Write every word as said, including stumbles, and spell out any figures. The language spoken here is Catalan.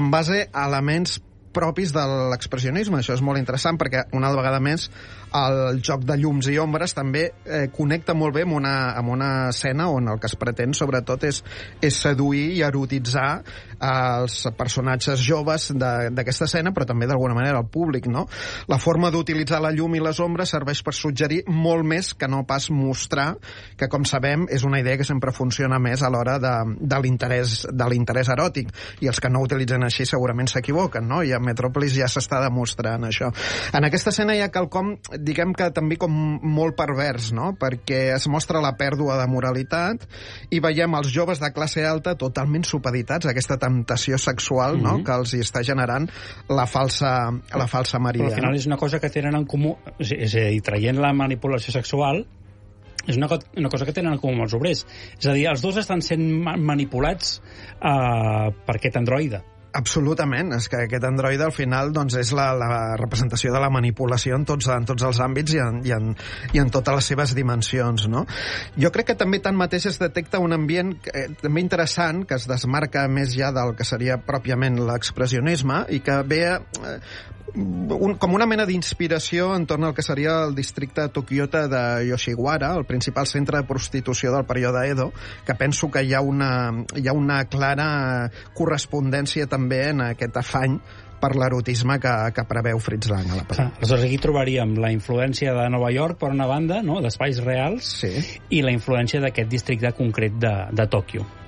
en base a elements propis de l'expressionisme. Això és molt interessant perquè, una vegada més, el joc de llums i ombres també eh, connecta molt bé amb una, amb una escena on el que es pretén, sobretot, és, és seduir i erotitzar eh, els personatges joves d'aquesta escena, però també, d'alguna manera, el públic, no? La forma d'utilitzar la llum i les ombres serveix per suggerir molt més que no pas mostrar, que, com sabem, és una idea que sempre funciona més a l'hora de, de l'interès de l'interès eròtic, i els que no ho utilitzen així segurament s'equivoquen, no? I a Metròpolis ja s'està demostrant això. En aquesta escena hi ha quelcom, diguem que també com molt pervers, no? Perquè es mostra la pèrdua de moralitat i veiem els joves de classe alta totalment supeditats a aquesta temptació sexual, no? Mm-hmm. Que els hi està generant la falsa, la falsa Maria. Però al final és una cosa que tenen en comú, és a dir, traient la manipulació sexual, és una, co una cosa que tenen en comú amb els obrers. És a dir, els dos estan sent ma manipulats uh, per aquest androide. Absolutament, és que aquest androide al final doncs, és la, la representació de la manipulació en tots, en tots els àmbits i en, i, en, i en totes les seves dimensions, no? Jo crec que també tanmateix es detecta un ambient eh, també interessant, que es desmarca més ja del que seria pròpiament l'expressionisme i que ve eh, un, com una mena d'inspiració entorn al que seria el districte Tokiyota de Yoshiwara, el principal centre de prostitució del període Edo, que penso que hi ha una, hi ha una clara correspondència també en aquest afany per l'erotisme que, que preveu Fritz Lang a la pel·lícula. Ah, aleshores aquí trobaríem la influència de Nova York, per una banda, no?, d'espais reals, sí, i la influència d'aquest districte concret de, de Tòquio.